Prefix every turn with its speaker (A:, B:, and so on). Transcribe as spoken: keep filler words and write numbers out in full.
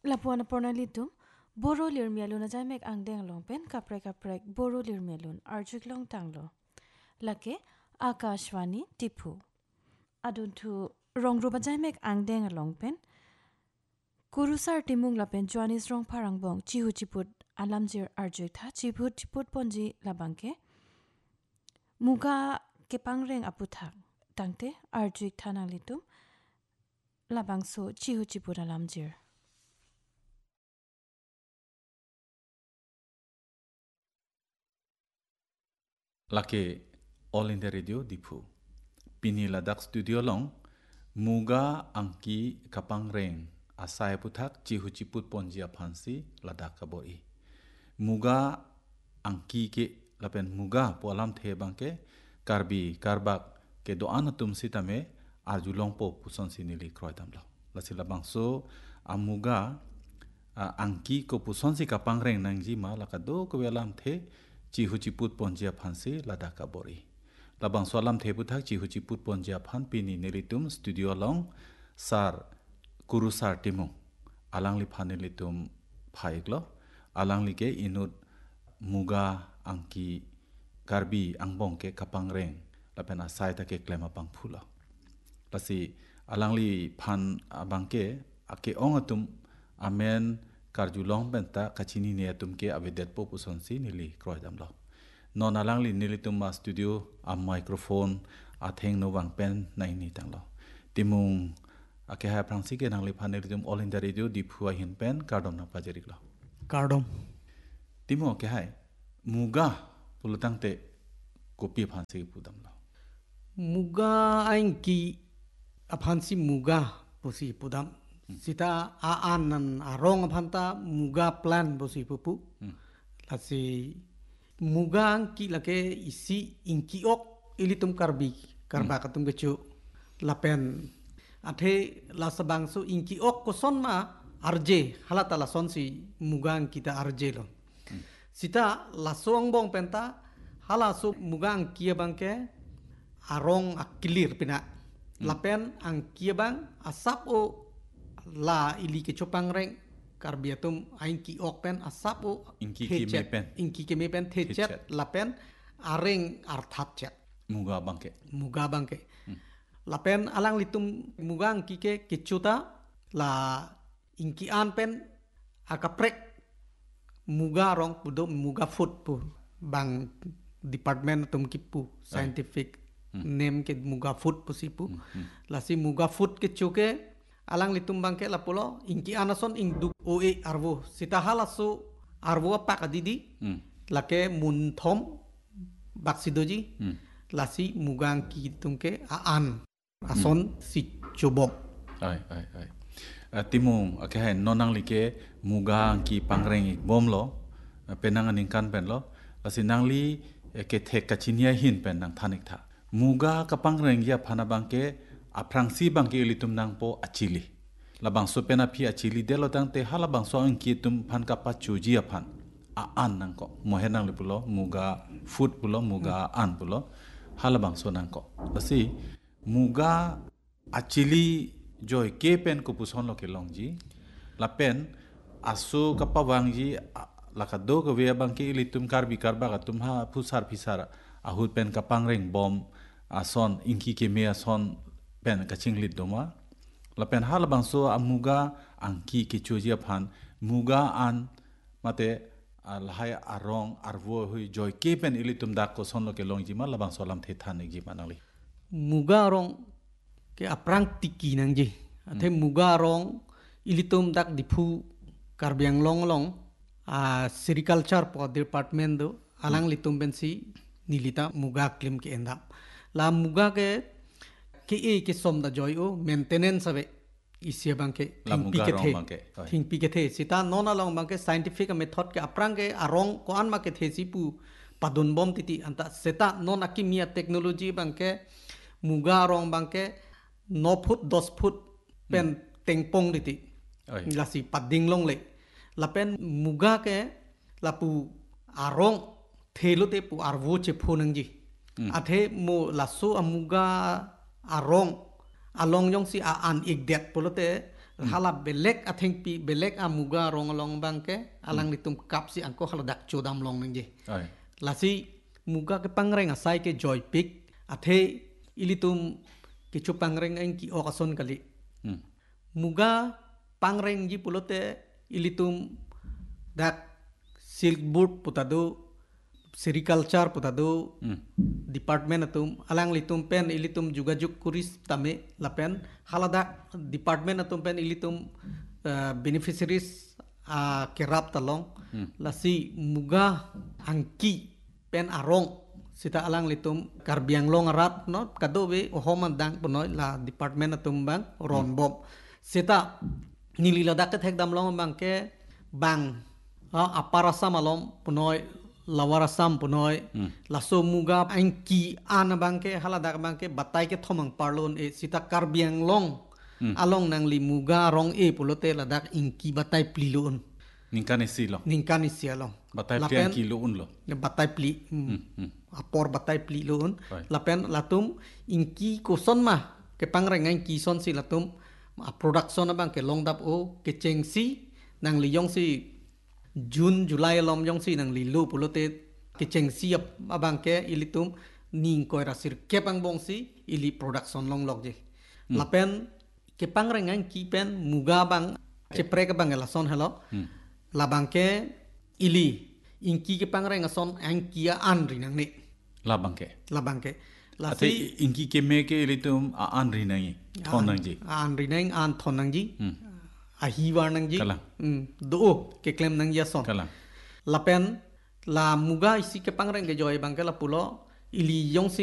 A: lapuan pornalitum boro lirmialun na jamek angdeng longpen kaprek kaprek boro lirmialun arjuk long tanglo lake akashwani tipu adun tu rongruba jamek angdeng longpen kurusar timung lapen Joanis rong parangbong chihu chiput alamjir arjuk tha chihu chiput ponji labangke muga kepangreng aputhak tangte arjuk thanang litum labangso chihu chiput alamjir
B: Lake All India Radio Dipu. Pini ladak studio long muga angki kapang reng asai putak cihu ciput ponjia pansi ladak kaboi. Muga angki ke lapen muga po alam the bangke karbi karbak ke doan tum sitame arjulong po puson sinili kroidam lo. Lasi labang so amuga angki ko puson si kapang reng nangji ma lakado ko alam the cihu ciput ponjia pansi ladak kabori. Labang soalam tebutak cihu ciput ponjia pan pini nilitum studio long sar kurusar timung. Alang li panilitum paiglo. Alang li ke inut muga angki karbi angbong ke kapang reng. Lapen asai ta ke klema pang pula. Lasi alang li pan abangke ake ongatum amen karjulong benta kacini niatum ke avedet po pusonsi nili kroidam lo. Non alang li nili tumma studio a microphone a theng no wang pen na ini tang lo. Timung ake ha prangsi ke nang li pan nili tum all in the radio di phua hin pen kardom na pajerik lo.
C: Kardom.
B: Timung ake hai muga pulutang te kopi phansi pudam lo.
C: Muga aing ki aphansi muga posi pudam. Sita aan nan arong aphanta muga plan posi pupu. Hmm. Lasi muga ki lake isi inki ok ilitum karbi karba hmm. katum kecu lapen athe la sabangso inki ok koson ma arje halata la son si muga kita arje lo. Hmm. Sita la soang bong penta hala so muga kia bangke arong akilir pina. Hmm. Lapen ang kia bang asap o la ili ke chopang reng karbiatum ain ki okpen asapo
B: inki ki mepen
C: inki ki mepen thechet lapen areng arthat chet
B: muga bangke
C: muga bangke hmm. Lapen alang litum muga angki ke kichuta la inki an pen akaprek muga rong pudo muga food pu bang department tum kipu scientific hmm. name ke muga food pu sipu hmm. Hmm. Lasi muga food ke chuke alang litum bangke la polo inki anason ing duk oe arvo sita halasu arvo pak adidi hmm. lake munthom baksidoji hmm. lasi mugang ki tungke aan ason hmm. si chobok
B: ai ai ai uh, timung ake hai nonang like mugang ki pangreng bomlo uh, penang aningkan penlo lasi nangli uh, ke thek kachinia hin pen nang thanik tha muga ka pangreng ya phana bangke aprangsi bangke ilitum nang po acili labang so pena phi acili delo tang te halabang so angki tum phan ka pa chuji aphan a an nang ko mohenang lipulo muga food pulo muga hmm. an pulo halabang so nang ko asi muga acili joy ke pen ko puson lo ke longji la pen asu ka pa wangji la ka do ko we bangke ilitum karbi karba ka tum ha phusar phisar ahut pen ka pangreng bom ason inki ke me ason pen kaching lit doma la pen hal bangso amuga angki ki chojia phan muga an mate alhai arong arvo hui joy ke pen ilitum dak ko sonlo ke longji ma la bangso lam the than gi manali
C: muga rong ke aprang tiki nangji athe hmm. muga rong ilitum dak dipu karbiang long long a sericulture po department do alang hmm. litum bensi nilita muga klim ke endap la muga ke ke e ke som da joy o maintenance ave isia bangke
B: thing pi ke the
C: thing pi ke the sita non along bangke scientific method ke aprang ke arong ko an ma ke the sipu padun bom titi anta seta non akimia technology bangke muga rong bangke no foot dos foot pen hmm. tengpong titi la si pading long le la pen muga ke la pu arong thelo te pu arvo che phonang ji hmm. athe mo la so amuga arong along yong si a an ik det polote hala belek atheng pi belek a muga rong long bangke alang litum kap si angko hala dak chodam long nang je
B: Ai.
C: lasi muga ke pangreng asai ke joy pick athe ilitum ke chu pangreng ang ki okason kali
B: Hmm.
C: muga pangreng ji pulote ilitum dak silk board putado sericulture putado
B: Hmm.
C: department atum alang litum pen ilitum juga juk kuris tame lapen halada department atum pen ilitum uh, beneficiaries uh, kerap talong
B: Hmm.
C: lasi muga angki pen arong sita alang litum karbiang long rat no kadobe ohoman dang punoy la department atum bang ron bom sita nililada ke thek dam long bang ke bang uh, aparasa malom punoy lawarasam punoy
B: Hmm.
C: laso muga angki ana bangke halada bangke batai ke thomang parlon e sita karbiang long
B: Hmm.
C: along nang li muga rong e pulote ladak inki batai plilon
B: Ningkani si lo.
C: ningkani sialong
B: Batai pian kilo un lo.
C: batai pli hmm.
B: Hmm. Hmm.
C: apor batai pli loon
B: Right.
C: lapen latum inki koson mah ke pangreng ang ki son si latum a production abang ke long dap o ke cheng si nang li yong si June July lom yong si nang li lu pulote ke cheng si ap- abang ke ilitum ning koi rasir ke pang bong si ili production long log je lapen ke pangreng ang ki pen muga bang chepre ke bang la son hello
B: Hmm.
C: labang ke ili inki ke pangreng son ang kia an ri nang ni
B: La bangke.
C: labang ke la
B: Ate
C: si
B: inki ke me ke ilitum a an ri nangi. Thon nang ji.
C: an ri nang an thon nang ji
B: Hmm.
C: a hi war nang ji
B: Kalang.
C: mm do ke klem nang ya son
B: Kalang.
C: lapen la muga isi ke pangreng ke joy bang ke la pulo ili yong si